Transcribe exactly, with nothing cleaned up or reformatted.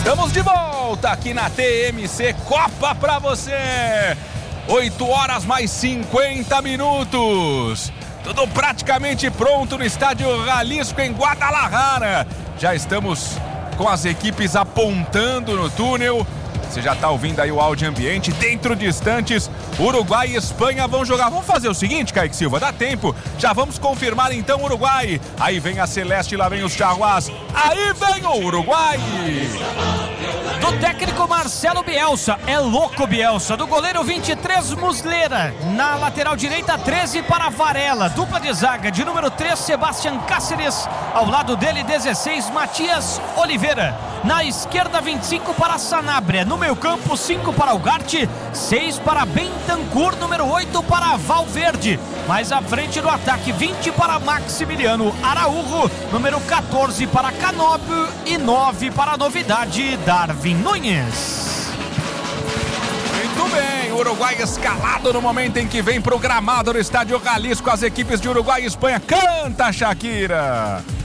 Estamos de volta aqui na T M C Copa pra você. oito horas mais cinquenta minutos. Tudo praticamente pronto no estádio Jalisco em Guadalajara. Já estamos com as equipes apontando no túnel. Você já tá ouvindo aí o áudio ambiente. Dentro de instantes, Uruguai e Espanha vão jogar. Vamos fazer o seguinte, Kaique Silva, dá tempo. Já vamos confirmar então o Uruguai. Aí vem a Celeste, lá vem os Charruás. Aí vem o Uruguai. Do técnico Marcelo Bielsa, é louco Bielsa. Do goleiro vinte e três, Muslera. Na lateral direita, treze para Varela. Dupla de zaga de número três, Sebastián Cáceres. Ao lado dele, dezesseis, Matias Oliveira. Na esquerda, vinte e cinco para Sanabria. No meio campo, cinco para Ugarte, seis para Bentancur, número oito para Valverde. Mais à frente do ataque, vinte para Maximiliano Araújo, número quatorze para Canóbio e nove para a novidade, Darwin Nunes. Muito bem, o Uruguai escalado no momento em que vem programado no estádio Jalisco. As equipes de Uruguai e Espanha. Canta, Shakira!